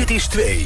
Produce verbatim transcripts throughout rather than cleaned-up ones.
Dit is twee.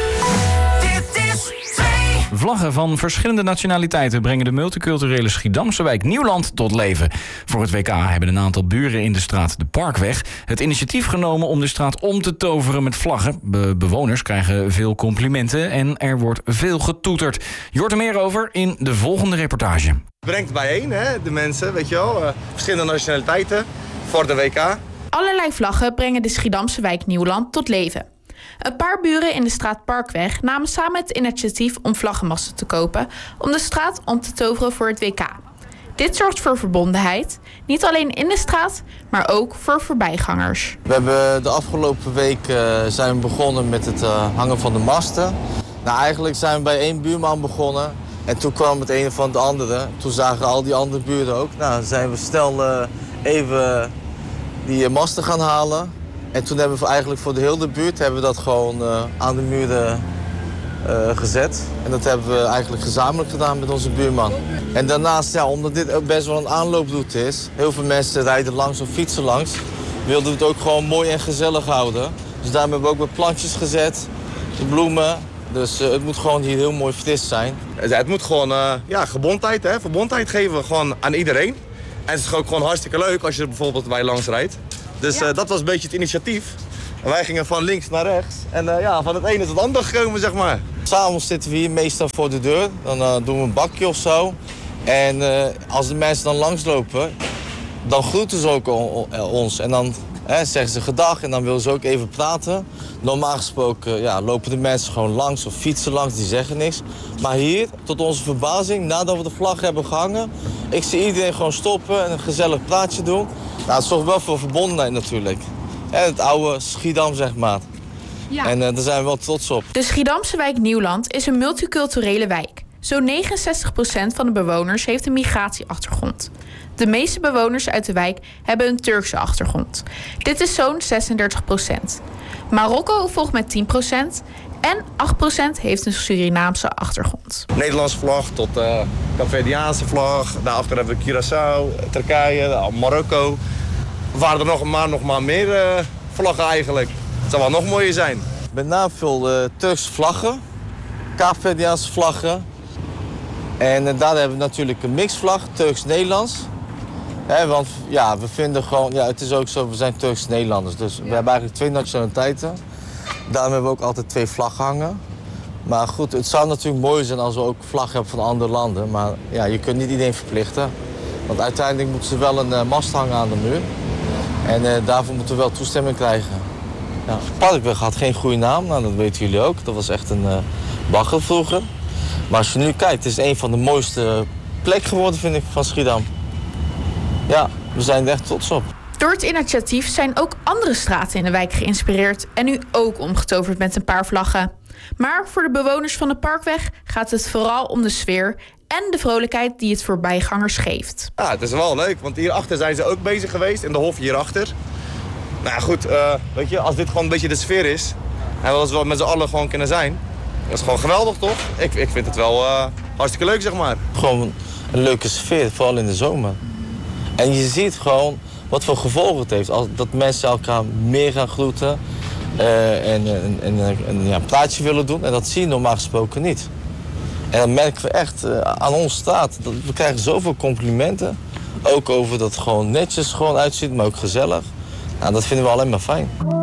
Dit is twee. Vlaggen van verschillende nationaliteiten brengen de multiculturele Schiedamse wijk Nieuwland tot leven. Voor het W K hebben een aantal buren in de straat de Parkweg het initiatief genomen om de straat om te toveren met vlaggen. Be- bewoners krijgen veel complimenten en er wordt veel getoeterd. Je hoort er meer over in de volgende reportage. Het brengt bijeen, hè, de mensen, weet je wel, uh, verschillende nationaliteiten voor de W K. Allerlei vlaggen brengen de Schiedamse wijk Nieuwland tot leven. Een paar buren in de straat Parkweg namen samen het initiatief om vlaggenmasten te kopen om de straat om te toveren voor het W K. Dit zorgt voor verbondenheid, niet alleen in de straat, maar ook voor voorbijgangers. We hebben de afgelopen week uh, zijn we begonnen met het uh, hangen van de masten. Nou, eigenlijk zijn we bij één buurman begonnen en toen kwam het een van de andere. Toen zagen al die andere buren ook. Nou, zijn we snel uh, even die uh, masten gaan halen. En toen hebben we eigenlijk voor de hele buurt hebben we dat gewoon uh, aan de muren uh, gezet. En dat hebben we eigenlijk gezamenlijk gedaan met onze buurman. En daarnaast, ja, omdat dit ook best wel een aanlooproute is, heel veel mensen rijden langs of fietsen langs, wilden we het ook gewoon mooi en gezellig houden. Dus daarom hebben we ook wat plantjes gezet, de bloemen. Dus uh, het moet gewoon hier heel mooi fris zijn. Het moet gewoon uh, ja, gebondheid, hè, verbondheid geven we gewoon aan iedereen. En het is ook gewoon hartstikke leuk als je er bijvoorbeeld bij langs rijdt. Dus uh, dat was een beetje het initiatief. En wij gingen van links naar rechts. En uh, ja, van het ene tot het andere gekomen, zeg maar. S'avonds zitten we hier meestal voor de deur. Dan uh, doen we een bakje of zo. En uh, als de mensen dan langslopen, dan groeten ze ook ons. En dan hè, zeggen ze gedag en dan willen ze ook even praten. Normaal gesproken ja, lopen de mensen gewoon langs of fietsen langs, die zeggen niks. Maar hier, tot onze verbazing, nadat we de vlag hebben gehangen, ik zie iedereen gewoon stoppen en een gezellig praatje doen. Nou, het zorgt wel voor verbondenheid natuurlijk. En het oude Schiedam, zeg maar. Ja. En uh, daar zijn we wel trots op. De Schiedamse wijk Nieuwland is een multiculturele wijk. Zo'n negenenzestig procent van de bewoners heeft een migratieachtergrond. De meeste bewoners uit de wijk hebben een Turkse achtergrond. Dit is zo'n zesendertig procent. Marokko volgt met tien procent en acht procent heeft een Surinaamse achtergrond. Nederlandse vlag tot uh, Cape-Verdiaanse vlag. Daarachter hebben we Curaçao, Turkije, Marokko. Er waren er nog maar, nog maar meer uh, vlaggen eigenlijk. Het zou wel nog mooier zijn. Met name veel uh, Turkse vlaggen, Cape-Verdiaanse vlaggen. En uh, daar hebben we natuurlijk een mixvlag, Turks-Nederlands. He, want ja, we vinden gewoon, ja, het is ook zo, we zijn Turks-Nederlanders. Dus we hebben eigenlijk twee nationaliteiten. Daarom hebben we ook altijd twee vlaggen hangen. Maar goed, het zou natuurlijk mooi zijn als we ook vlaggen hebben van andere landen. Maar ja, je kunt niet iedereen verplichten. Want uiteindelijk moeten ze wel een uh, mast hangen aan de muur. En uh, daarvoor moeten we wel toestemming krijgen. Ja, Parkweg had geen goede naam, nou, dat weten jullie ook. Dat was echt een uh, bagger vroeger. Maar als je nu kijkt, het is een van de mooiste plekken geworden, vind ik, van Schiedam. Ja, we zijn er echt trots op. Door het initiatief zijn ook andere straten in de wijk geïnspireerd en nu ook omgetoverd met een paar vlaggen. Maar voor de bewoners van de Parkweg gaat het vooral om de sfeer en de vrolijkheid die het voorbijgangers geeft. Ja, het is wel leuk, want hierachter zijn ze ook bezig geweest, in de hof hierachter. Nou ja, goed, uh, weet je, als dit gewoon een beetje de sfeer is en als we met z'n allen gewoon kunnen zijn, dat is gewoon geweldig, toch? Ik, ik vind het wel uh, hartstikke leuk, zeg maar. Gewoon een leuke sfeer, vooral in de zomer. En je ziet gewoon wat voor gevolgen het heeft. Als, dat mensen elkaar meer gaan groeten uh, en, en, en, en ja, een praatje willen doen. En dat zie je normaal gesproken niet. En dat merken we echt uh, aan onze straat. Dat, we krijgen zoveel complimenten. Ook over dat het gewoon netjes gewoon uitziet, maar ook gezellig. Nou, dat vinden we alleen maar fijn.